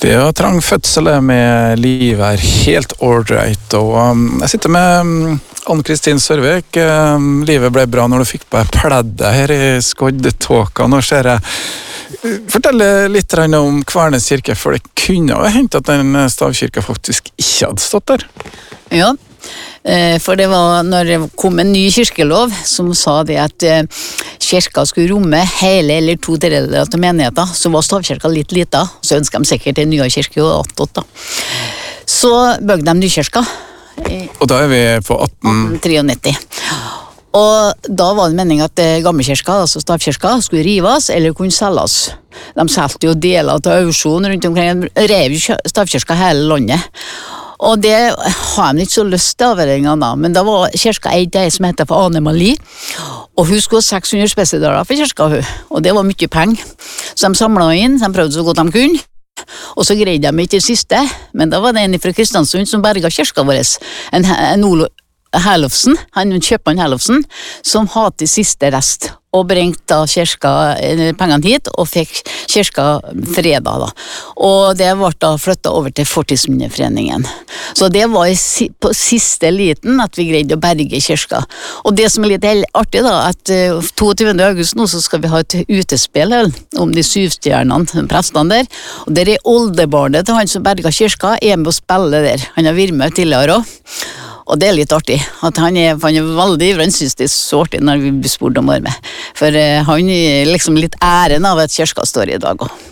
Det trang fødsel med liv helt ålreit, og jeg sitter med Ann-Kristin Sørvik. Livet ble bra når du fikk på deg pleddet her i skoddetåka. Nå ser jeg fortelle litt om Kvernes kirke, for det kunne jo hent at den stavkirka faktisk ikke hadde stått der. Ja, for det var når det kom en ny kirkelov som sa det at kirka skulle romme hele eller 2/3 av menigheten, så var stavkirka litt lita, så ønsket de sikkert en nye kirke og attåt da. Så bygde de nykirka. Og da vi på 1893. Og da var det meningen at gammelkirka, altså stavkirka, skulle rives eller kunne selges. De solgte jo deler til auksjon rundt omkring, rev jo stavkirka hele landet. Og det har de ikke så lyst til avhøringene da, men da var kirka eid ei som heter for Ane Mali, og hun skulle ha 600 spesidaler for kirka, og det var mye penger. Så de samlet inn, de prøvde så godt de kunne, og så greide de ikke det siste, men da var det en fra Kristiansund som berget kirka vår, en Olo Herlofsen, han kjøpmann Herlofsen, som hadde til siste rest, og bringte da kirka pengene hit, og fikk kirka fredag da. Og det ble da flyttet over til Fortidsminneforeningen. Så det var på siste liten at vi greide å berge kirka. Og det som litt artig da, at 22. august nå så skal vi ha et utespill om de 7 stjernene, prestene der, og der oldebarnet til han som berget kirka, med å spille der. Han har vært med tidligere også. Og det litt artig, at han er veldig ivrig, han synes det så artig når vi blir spurt om å være med. For han er liksom litt æren av at kirka står i dag også.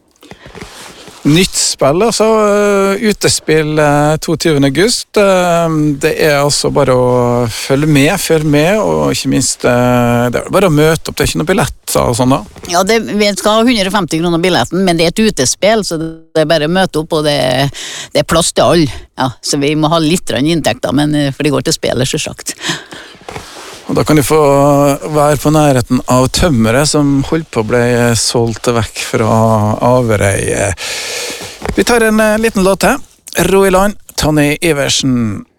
Nytt spill, altså utespill 22. august. Det altså bare å følge med, og ikke minst, det bare å møte opp, det ikke noe billetter og sånn da? Ja, vi skal ha 150 kroner billetten, men det et utespill, så det bare å møte opp, og det plass til alle. Ja, så vi må ha litt inntekter, men for det går til spillet, selvsagt. Og da kan du få være på nærheten av tømmeret som holdt på å bli solgt vekk fra Averøy. Vi tar en liten låt her. Ro i land, Tonny Iversen.